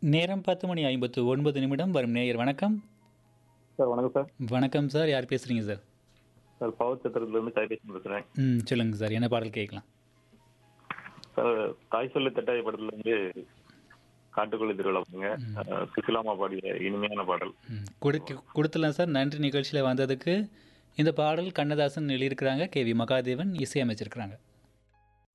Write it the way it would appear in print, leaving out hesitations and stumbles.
நேரம் 10:59 வரும் நேயர் வணக்கம். சார் வணக்கம் சார். வணக்கம் சார். யார் பேசுறீங்க சார்? சார் பவர் சத்திரத்துலேருந்து கைபேசி பேசுகிறேன். சொல்லுங்க சார். என்ன பாடல் கேட்கலாம்? சார் தாய் சொல்லு தட்டாய படத்துலேருந்து காட்டுக்குள்ளே திருவிழா பண்ணுங்க. சுசிலாமா பாடிய இனிமையான பாடல். கொடுத்துடலாம் சார். நன்றி நிகழ்ச்சியில் வந்ததுக்கு. இந்த பாடல் கண்ணதாசன் எழுதியிருக்கிறாங்க, கேவி மகாதேவன் இசையமைச்சிருக்கிறாங்க.